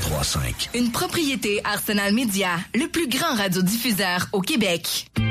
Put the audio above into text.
1035. Une propriété Arsenal Média, le plus grand radiodiffuseur au Québec.